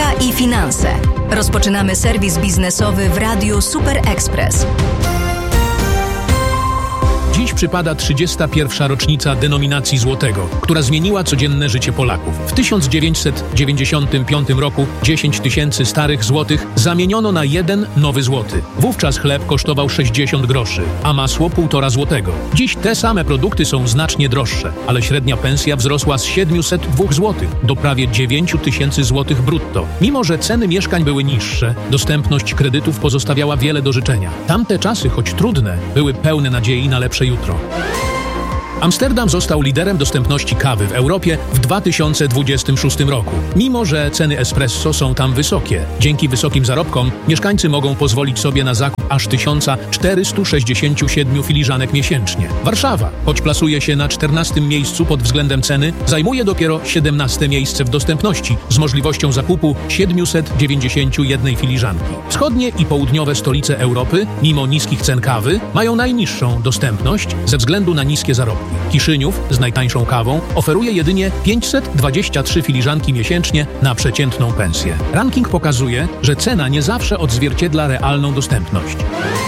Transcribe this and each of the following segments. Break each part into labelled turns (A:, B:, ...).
A: Polityka i finanse. Rozpoczynamy serwis biznesowy w Radiu Super Express.
B: Dziś przypada 31. rocznica denominacji złotego, która zmieniła codzienne życie Polaków. W 1995 roku 10 000 starych złotych zamieniono na 1 nowy złoty. Wówczas chleb kosztował 60 groszy, a masło 1,5 złotego. Dziś te same produkty są znacznie droższe, ale średnia pensja wzrosła z 702 zł do prawie 9 000 złotych brutto. Mimo że ceny mieszkań były niższe, dostępność kredytów pozostawiała wiele do życzenia. Tamte czasy, choć trudne, były pełne nadziei na lepsze jutro. Amsterdam został liderem dostępności kawy w Europie w 2026 roku. Mimo że ceny espresso są tam wysokie, dzięki wysokim zarobkom mieszkańcy mogą pozwolić sobie na zakup aż 1467 filiżanek miesięcznie. Warszawa, choć plasuje się na 14. miejscu pod względem ceny, zajmuje dopiero 17. miejsce w dostępności z możliwością zakupu 791 filiżanki. Wschodnie i południowe stolice Europy, mimo niskich cen kawy, mają najniższą dostępność ze względu na niskie zarobki. Kiszyniów z najtańszą kawą oferuje jedynie 523 filiżanki miesięcznie na przeciętną pensję. Ranking pokazuje, że cena nie zawsze odzwierciedla realną dostępność.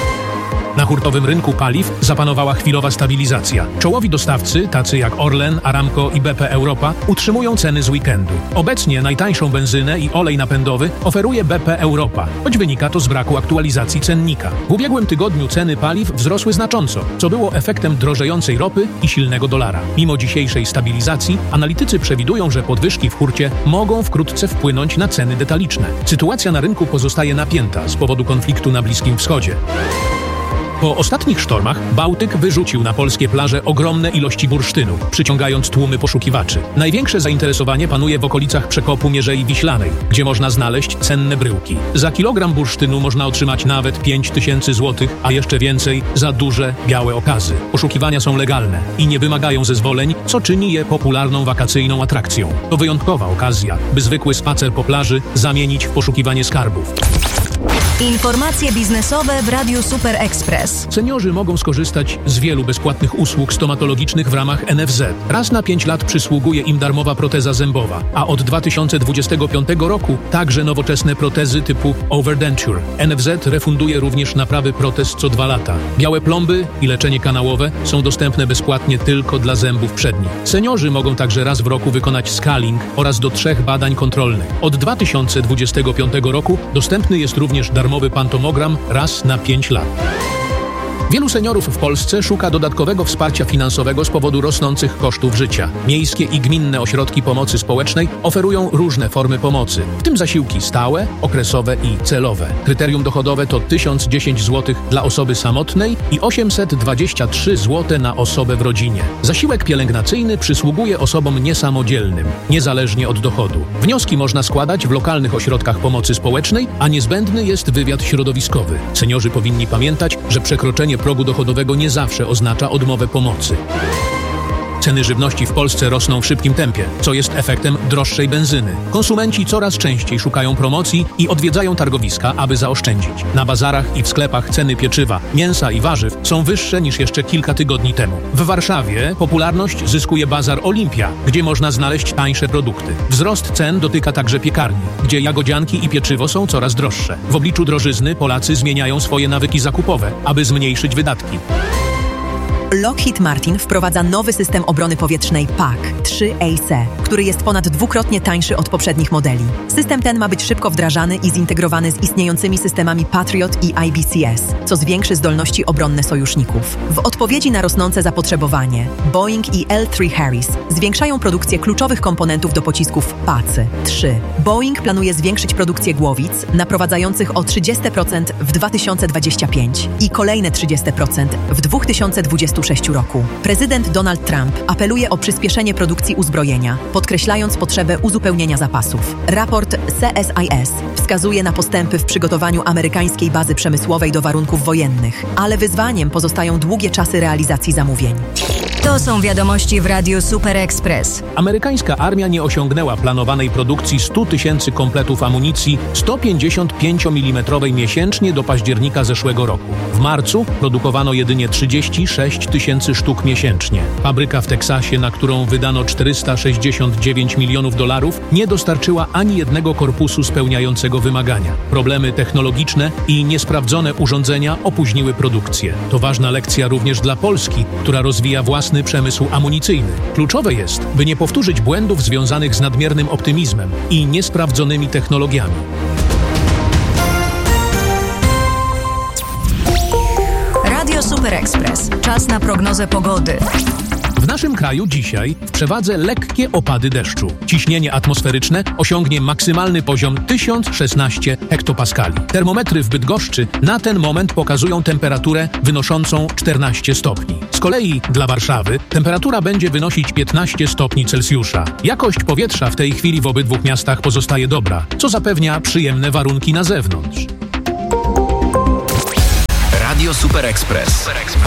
B: Na hurtowym rynku paliw zapanowała chwilowa stabilizacja. Czołowi dostawcy, tacy jak Orlen, Aramco i BP Europa, utrzymują ceny z weekendu. Obecnie najtańszą benzynę i olej napędowy oferuje BP Europa, choć wynika to z braku aktualizacji cennika. W ubiegłym tygodniu ceny paliw wzrosły znacząco, co było efektem drożejącej ropy i silnego dolara. Mimo dzisiejszej stabilizacji, analitycy przewidują, że podwyżki w hurcie mogą wkrótce wpłynąć na ceny detaliczne. Sytuacja na rynku pozostaje napięta z powodu konfliktu na Bliskim Wschodzie. Po ostatnich sztormach Bałtyk wyrzucił na polskie plaże ogromne ilości bursztynu, przyciągając tłumy poszukiwaczy. Największe zainteresowanie panuje w okolicach przekopu Mierzei Wiślanej, gdzie można znaleźć cenne bryłki. Za kilogram bursztynu można otrzymać nawet 5000 zł, a jeszcze więcej za duże, białe okazy. Poszukiwania są legalne i nie wymagają zezwoleń, co czyni je popularną wakacyjną atrakcją. To wyjątkowa okazja, by zwykły spacer po plaży zamienić w poszukiwanie skarbów.
A: Informacje biznesowe w Radiu Super Express.
B: Seniorzy mogą skorzystać z wielu bezpłatnych usług stomatologicznych w ramach NFZ. Raz na 5 lat przysługuje im darmowa proteza zębowa, a od 2025 roku także nowoczesne protezy typu Overdenture. NFZ refunduje również naprawy protez co 2 lata. Białe plomby i leczenie kanałowe są dostępne bezpłatnie tylko dla zębów przednich. Seniorzy mogą także raz w roku wykonać scaling oraz do 3 badań kontrolnych. Od 2025 roku dostępny jest również darmowy pantomogram raz na 5 lat. Wielu seniorów w Polsce szuka dodatkowego wsparcia finansowego z powodu rosnących kosztów życia. Miejskie i gminne ośrodki pomocy społecznej oferują różne formy pomocy, w tym zasiłki stałe, okresowe i celowe. Kryterium dochodowe to 1010 zł dla osoby samotnej i 823 zł na osobę w rodzinie. Zasiłek pielęgnacyjny przysługuje osobom niesamodzielnym, niezależnie od dochodu. Wnioski można składać w lokalnych ośrodkach pomocy społecznej, a niezbędny jest wywiad środowiskowy. Seniorzy powinni pamiętać, że przekroczenie progu dochodowego nie zawsze oznacza odmowę pomocy. Ceny żywności w Polsce rosną w szybkim tempie, co jest efektem droższej benzyny. Konsumenci coraz częściej szukają promocji i odwiedzają targowiska, aby zaoszczędzić. Na bazarach i w sklepach ceny pieczywa, mięsa i warzyw są wyższe niż jeszcze kilka tygodni temu. W Warszawie popularność zyskuje bazar Olimpia, gdzie można znaleźć tańsze produkty. Wzrost cen dotyka także piekarni, gdzie jagodzianki i pieczywo są coraz droższe. W obliczu drożyzny Polacy zmieniają swoje nawyki zakupowe, aby zmniejszyć wydatki.
C: Lockheed Martin wprowadza nowy system obrony powietrznej PAC-3AC, który jest ponad 2-krotnie tańszy od poprzednich modeli. System ten ma być szybko wdrażany i zintegrowany z istniejącymi systemami Patriot i IBCS, co zwiększy zdolności obronne sojuszników. W odpowiedzi na rosnące zapotrzebowanie, Boeing i L3 Harris zwiększają produkcję kluczowych komponentów do pocisków PAC-3. Boeing planuje zwiększyć produkcję głowic, naprowadzających o 30% w 2025 i kolejne 30% w 2026 roku. Prezydent Donald Trump apeluje o przyspieszenie produkcji uzbrojenia, podkreślając potrzebę uzupełnienia zapasów. Raport CSIS wskazuje na postępy w przygotowaniu amerykańskiej bazy przemysłowej do warunków wojennych, ale wyzwaniem pozostają długie czasy realizacji zamówień.
A: To są wiadomości w Radiu Super Express.
B: Amerykańska armia nie osiągnęła planowanej produkcji 100 tysięcy kompletów amunicji 155 mm miesięcznie do października zeszłego roku. W marcu produkowano jedynie 36 tysięcy sztuk miesięcznie. Fabryka w Teksasie, na którą wydano $469 milionów, nie dostarczyła ani jednego korpusu spełniającego wymagania. Problemy technologiczne i niesprawdzone urządzenia opóźniły produkcję. To ważna lekcja również dla Polski, która rozwija własny przemysł amunicyjny. Kluczowe jest, by nie powtórzyć błędów związanych z nadmiernym optymizmem i niesprawdzonymi technologiami.
A: Radio Super Express. Czas na prognozę pogody.
B: W naszym kraju dzisiaj w przewadze lekkie opady deszczu. Ciśnienie atmosferyczne osiągnie maksymalny poziom 1016 hektopaskali. Termometry w Bydgoszczy na ten moment pokazują temperaturę wynoszącą 14 stopni. Z kolei dla Warszawy temperatura będzie wynosić 15 stopni Celsjusza. Jakość powietrza w tej chwili w obydwu miastach pozostaje dobra, co zapewnia przyjemne warunki na zewnątrz.
D: Radio Super Express.